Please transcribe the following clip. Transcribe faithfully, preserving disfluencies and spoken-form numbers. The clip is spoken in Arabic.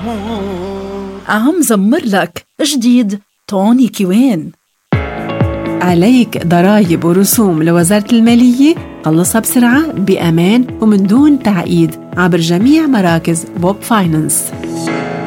عم زمر لك جديد توني كوين. عليك ضرائب ورسوم لوزارة المالية؟ خلصها بسرعة بأمان ومن دون تعقيد عبر جميع مراكز بوب فاينانس.